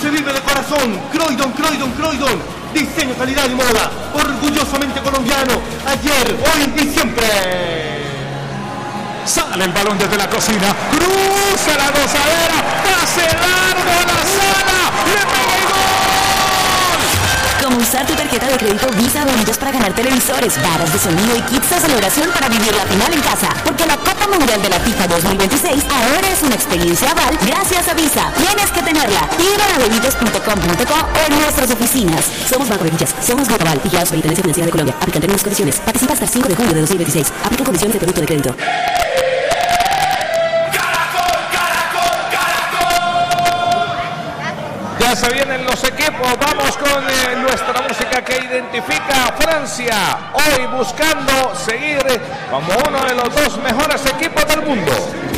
se vive de corazón. Croydon. Diseño, calidad y moda. Orgullosamente colombiano. Ayer, hoy y siempre. Sale el balón desde la cocina. Cruza la gozadera. Pase largo a la sala. Le pega el gol. Como usar tu tarjeta de crédito Visa Bonitos para ganar televisores, barras de sonido y kits de celebración para vivir la final en casa. Porque la Copa Mundial de la FIFA 2026 ahora es una experiencia aval gracias a Visa. Tienes que tenerla. Pídela a bonitos.com.co o en nuestras oficinas. Somos Banco de Villas, somos Grupo Aval, vigilados por Intendencia Financiera de Colombia. Aplican términos y condiciones. Participa hasta el 5 de junio de 2026. Aplica condiciones de producto de crédito. Ya se vienen los equipos, vamos con nuestra música que identifica a Francia, hoy buscando seguir como uno de los dos mejores equipos del mundo.